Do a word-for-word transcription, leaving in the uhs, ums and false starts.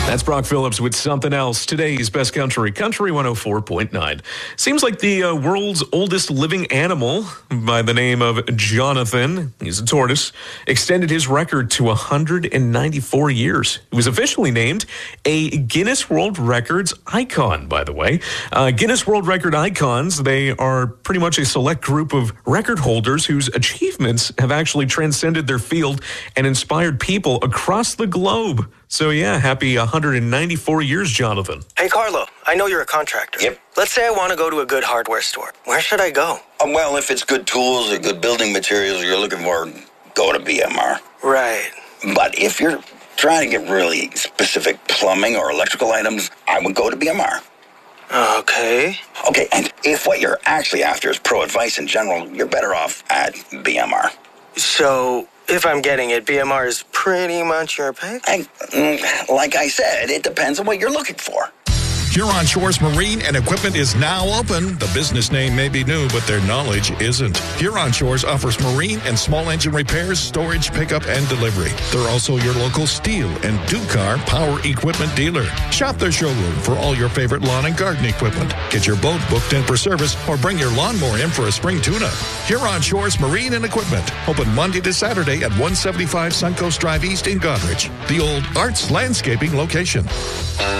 That's Brock Phillips with Something Else. Today's Best Country, Country one oh four point nine. Seems like the uh, world's oldest living animal by the name of Jonathan, he's a tortoise, extended his record to one hundred ninety-four years. He was officially named a Guinness World Records icon, by the way. Uh, Guinness World Record icons, they are pretty much a select group of record holders whose achievements have actually transcended their field and inspired people across the globe. So, yeah, happy one hundred ninety-four years, Jonathan. Hey, Carlo, I know you're a contractor. Yep. Let's say I want to go to a good hardware store. Where should I go? Um, well, if it's good tools or good building materials you're looking for, go to B M R. Right. But if you're trying to get really specific plumbing or electrical items, I would go to B M R. Okay. Okay, and if what you're actually after is pro advice in general, you're better off at B M R. So, if I'm getting it, B M R is pretty much your pick? I, like I said, it depends on what you're looking for. Huron Shores Marine and Equipment is now open. The business name may be new, but their knowledge isn't. Huron Shores offers marine and small engine repairs, storage, pickup, and delivery. They're also your local steel and Ducar power equipment dealer. Shop their showroom for all your favorite lawn and garden equipment. Get your boat booked in for service or bring your lawnmower in for a spring tune-up. Huron Shores Marine and Equipment. Open Monday to Saturday at one seventy-five Suncoast Drive East in Goderich, the old Arts Landscaping location.